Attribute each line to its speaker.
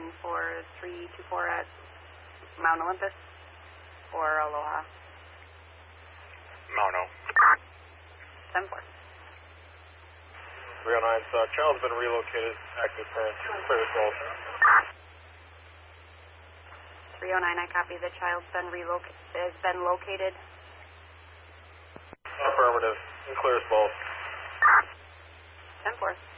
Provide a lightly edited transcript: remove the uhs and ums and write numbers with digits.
Speaker 1: 14324 at Mount Olympus or Aloha.
Speaker 2: Mount O.
Speaker 1: 10-4.
Speaker 2: 309, child's been relocated, active parents, clear as well.
Speaker 1: 309, I copy. The child's been located.
Speaker 2: Affirmative, clear as both.
Speaker 1: 10-4.